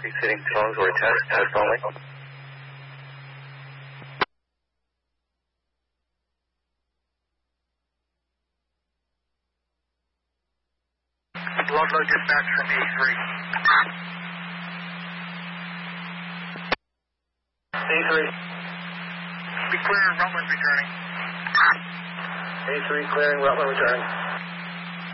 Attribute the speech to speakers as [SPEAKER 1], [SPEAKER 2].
[SPEAKER 1] Receiving phones or test only.
[SPEAKER 2] Blood low dispatch from A3.
[SPEAKER 1] A3.
[SPEAKER 2] Be clear, Rutland returning.
[SPEAKER 1] A3 clearing, Rutland returning.